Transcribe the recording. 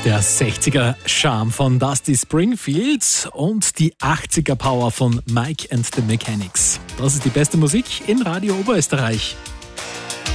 Der 60er Charme von Dusty Springfield und die 80er Power von Mike and the Mechanics. Das ist die beste Musik in Radio Oberösterreich.